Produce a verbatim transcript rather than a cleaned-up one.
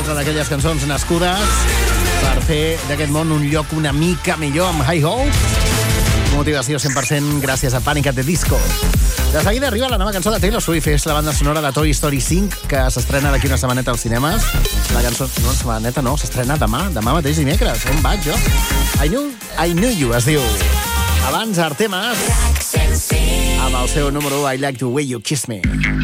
altra d'aquelles cançons nascudes per fer d'aquest món un lloc una mica millor amb High Hopes. Motivació cent per cent gràcies a Panic at the Disco. De seguida arriba la nova cançó de Taylor Swift, és la banda sonora de Toy Story cinc, que s'estrena d'aquí una setmaneta als cinemes. La cançó, no, una setmaneta no, s'estrena demà, demà mateix dimecres. On vaig jo? I knew, I knew you, es diu. Abans, Artemas, amb el seu número I Like the Way You Kiss Me.